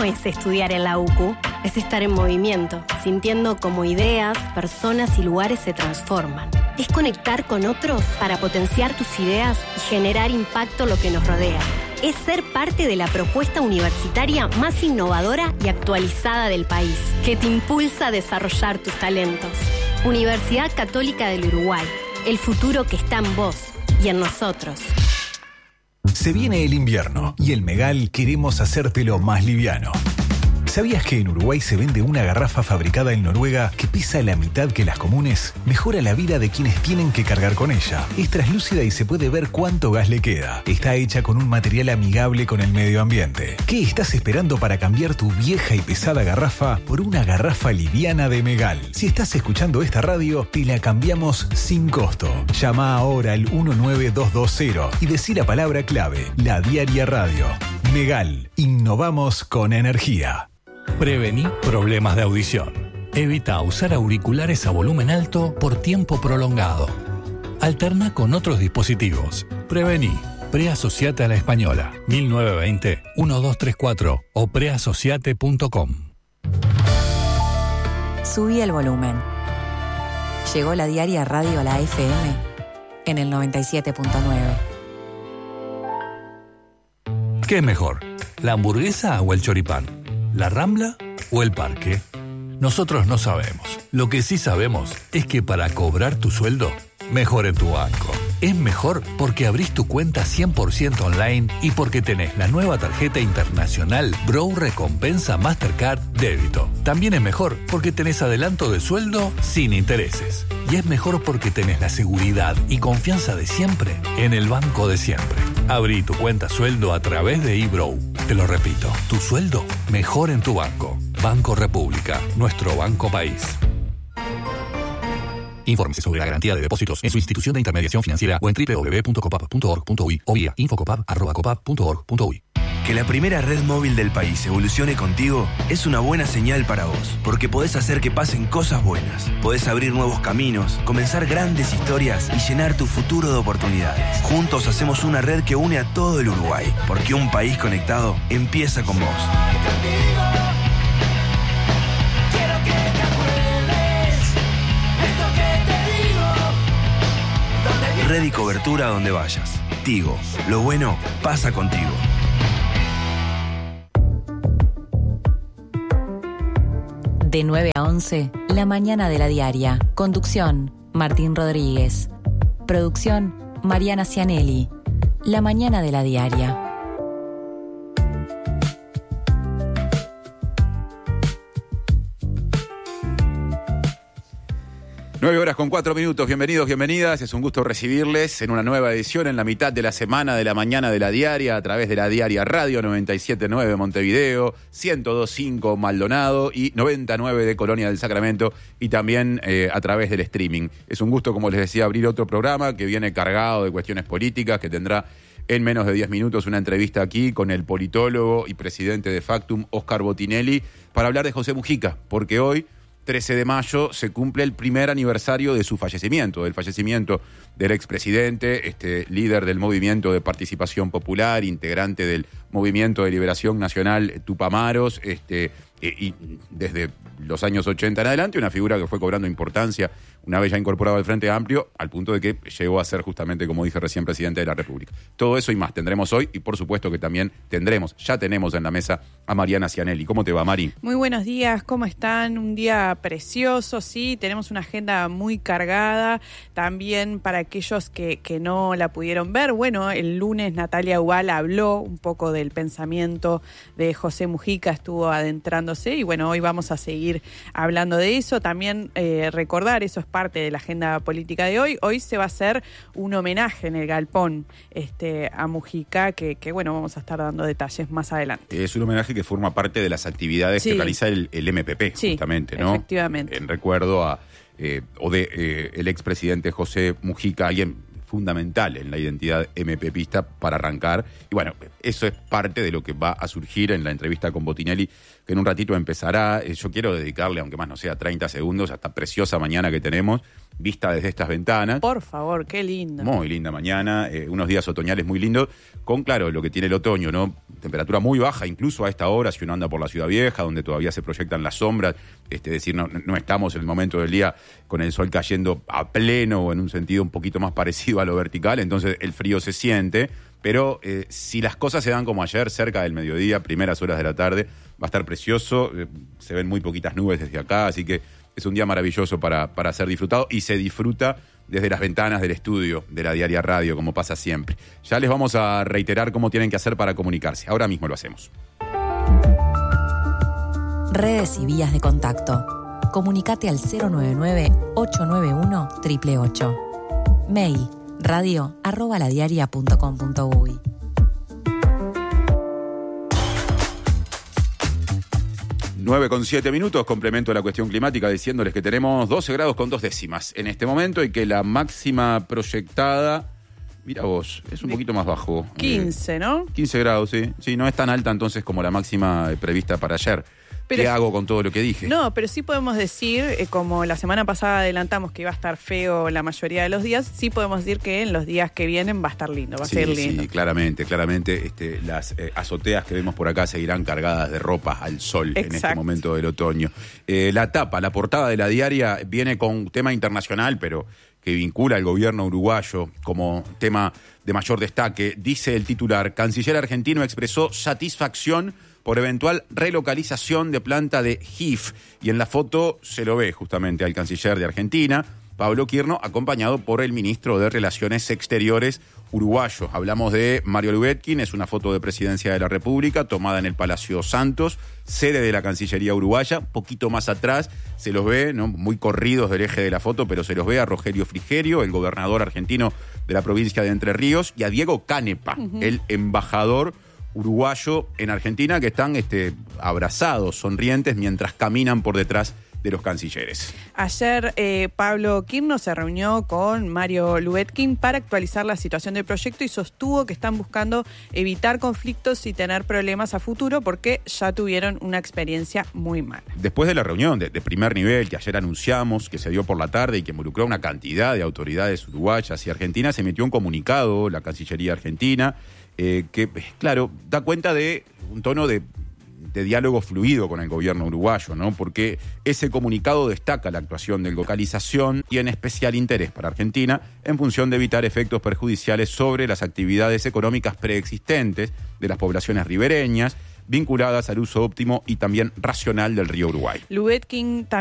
es estudiar en la UCU? Es estar en movimiento, sintiendo cómo ideas, personas y lugares se transforman. Es conectar con otros para potenciar tus ideas y generar impacto en lo que nos rodea. Es ser parte de la propuesta universitaria más innovadora y actualizada del país, que te impulsa a desarrollar tus talentos. Universidad Católica del Uruguay, el futuro que está en vos y en nosotros. Se viene el invierno y en Megal queremos hacértelo más liviano. ¿Sabías que en Uruguay se vende una garrafa fabricada en Noruega que pesa la mitad que las comunes? Mejora la vida de quienes tienen que cargar con ella. Es translúcida y se puede ver cuánto gas le queda. Está hecha con un material amigable con el medio ambiente. ¿Qué estás esperando para cambiar tu vieja y pesada garrafa por una garrafa liviana de Megal? Si estás escuchando esta radio, te la cambiamos sin costo. Llama ahora al 19220 y decí la palabra clave, La Diaria Radio. Megal, innovamos con energía. Prevení problemas de audición. Evita usar auriculares a volumen alto por tiempo prolongado. Alterna con otros dispositivos. Prevení. Preasociate a la Española. 1920-1234 o preasociate.com. Subí el volumen. Llegó La Diaria Radio a la FM en el 97.9. ¿Qué es mejor? ¿La hamburguesa o el choripán? ¿La Rambla o el Parque? Nosotros no sabemos. Lo que sí sabemos es que para cobrar tu sueldo, mejor en tu banco. Es mejor porque abrís tu cuenta 100% online y porque tenés la nueva tarjeta internacional Brow Recompensa Mastercard Débito. También es mejor porque tenés adelanto de sueldo sin intereses. Y es mejor porque tenés la seguridad y confianza de siempre en el banco de siempre. Abrí tu cuenta sueldo a través de eBrow. Te lo repito, tu sueldo mejor en tu banco. Banco República, nuestro banco país. Infórmese sobre la garantía de depósitos en su institución de intermediación financiera o en www.copap.org.uy o vía infocopap@copap.org.uy. Que la primera red móvil del país evolucione contigo es una buena señal para vos, porque podés hacer que pasen cosas buenas. Podés abrir nuevos caminos, comenzar grandes historias y llenar tu futuro de oportunidades. Juntos hacemos una red que une a todo el Uruguay, porque un país conectado empieza con vos. Red y cobertura donde vayas. Tigo, lo bueno pasa contigo. De 9 a 11, La Mañana de la Diaria. Conducción, Martín Rodríguez. Producción, Mariana Cianelli. La Mañana de la Diaria. 9:04. Bienvenidos, bienvenidas. Es un gusto recibirles en una nueva edición en la mitad de la semana de La Mañana de la Diaria a través de la Diaria Radio 97.9 Montevideo, 102.5 Maldonado y 99 de Colonia del Sacramento y también a través del streaming. Es un gusto, como les decía, abrir otro programa que viene cargado de cuestiones políticas, que tendrá en menos de 10 minutos una entrevista aquí con el politólogo y presidente de Factum, Óscar Botinelli, para hablar de José Mujica, porque hoy, 13 de mayo, se cumple el primer aniversario de su fallecimiento, del fallecimiento del expresidente, líder del Movimiento de Participación Popular, integrante del Movimiento de Liberación Nacional Tupamaros, y desde los años 80 en adelante, una figura que fue cobrando importancia una vez ya incorporado al Frente Amplio, al punto de que llegó a ser justamente, como dije recién, presidente de la República. Todo eso y más tendremos hoy, y por supuesto que también ya tenemos en la mesa a Mariana Cianelli. ¿Cómo te va, Mari? Muy buenos días, ¿cómo están? Un día precioso, sí, tenemos una agenda muy cargada, también para aquellos que no la pudieron ver. Bueno, el lunes Natalia Ubal habló un poco del pensamiento de José Mujica, estuvo adentrándose, y bueno, hoy vamos a seguir hablando de eso. También recordar, eso es parte de la agenda política de hoy. Hoy se va a hacer un homenaje en el Galpón a Mujica, que bueno, vamos a estar dando detalles más adelante. Es un homenaje que forma parte de las actividades que realiza el MPP, justamente, ¿no? Efectivamente. En recuerdo el expresidente José Mujica, alguien fundamental en la identidad MPPista para arrancar. Y bueno, eso es parte de lo que va a surgir en la entrevista con Botinelli, que en un ratito empezará. Yo quiero dedicarle, aunque más no sea 30 segundos, a esta preciosa mañana que tenemos, vista desde estas ventanas. Por favor, qué lindo. Muy linda mañana, unos días otoñales muy lindos, con, claro, lo que tiene el otoño, ¿no? Temperatura muy baja, incluso a esta hora, si uno anda por la Ciudad Vieja, donde todavía se proyectan las sombras, es decir, no estamos en el momento del día con el sol cayendo a pleno o en un sentido un poquito más parecido a lo vertical, entonces el frío se siente, pero si las cosas se dan como ayer, cerca del mediodía, primeras horas de la tarde, va a estar precioso, se ven muy poquitas nubes desde acá, así que es un día maravilloso para ser disfrutado y se disfruta desde las ventanas del estudio de la Diaria Radio, como pasa siempre. Ya les vamos a reiterar cómo tienen que hacer para comunicarse. Ahora mismo lo hacemos. Redes y vías de contacto. Comunicate al 099-891-888. Mail radio@ladiaria.com.uy. 9:07, complemento de la cuestión climática diciéndoles que tenemos 12 grados con 2 décimas en este momento y que la máxima proyectada, mira vos, es un poquito más bajo. 15, ¿no? 15 grados, sí. Sí, no es tan alta entonces como la máxima prevista para ayer. Pero ¿qué hago con todo lo que dije? No, pero sí podemos decir, como la semana pasada adelantamos que iba a estar feo la mayoría de los días, sí podemos decir que en los días que vienen va a estar lindo, va a ser lindo. Sí, claramente. Las azoteas que vemos por acá seguirán cargadas de ropa al sol. Exacto. En este momento del otoño. La portada de la Diaria viene con un tema internacional, pero que vincula al gobierno uruguayo como tema de mayor destaque. Dice el titular: canciller argentino expresó satisfacción por eventual relocalización de planta de HIF. Y en la foto se lo ve justamente al canciller de Argentina, Pablo Quirno, acompañado por el ministro de Relaciones Exteriores uruguayo. Hablamos de Mario Lubetkin, es una foto de Presidencia de la República tomada en el Palacio Santos, sede de la Cancillería uruguaya. Poquito más atrás se los ve, ¿no?, muy corridos del eje de la foto, pero se los ve a Rogelio Frigerio, el gobernador argentino de la provincia de Entre Ríos, y a Diego Canepa, el embajador uruguayo en Argentina, que están abrazados, sonrientes, mientras caminan por detrás de los cancilleres. Ayer Pablo Quirno se reunió con Mario Lubetkin para actualizar la situación del proyecto y sostuvo que están buscando evitar conflictos y tener problemas a futuro porque ya tuvieron una experiencia muy mala. Después de la reunión de primer nivel que ayer anunciamos, que se dio por la tarde y que involucró a una cantidad de autoridades uruguayas y argentinas, se emitió un comunicado, la Cancillería argentina, que, claro, da cuenta de un tono de diálogo fluido con el gobierno uruguayo, ¿no? Porque ese comunicado destaca la actuación de localización y en especial interés para Argentina en función de evitar efectos perjudiciales sobre las actividades económicas preexistentes de las poblaciones ribereñas, vinculadas al uso óptimo y también racional del río Uruguay. Lubetkin